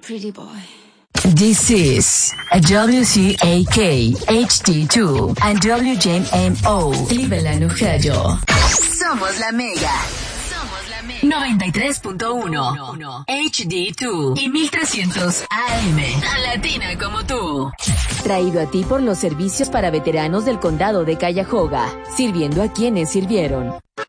pretty boy. This is a WCAK HD2 and WJMO Cleveland, Ohio. Somos la Mega. 93.1 HD2 y 1300 AM. Latina como tú. Traído a ti por los servicios para veteranos del condado de Cuyahoga, sirviendo a quienes sirvieron.